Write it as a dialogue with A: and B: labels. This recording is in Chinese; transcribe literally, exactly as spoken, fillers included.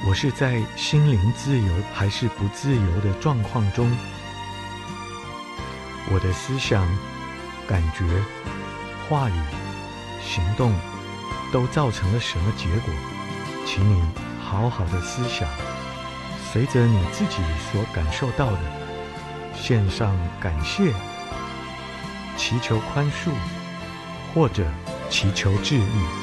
A: 我是在心灵自由还是不自由的状况中？我的思想、感觉、话语、行动都造成了什么结果？请你好好的思想，随着你自己所感受到的，献上感谢，祈求宽恕，或者祈求治愈。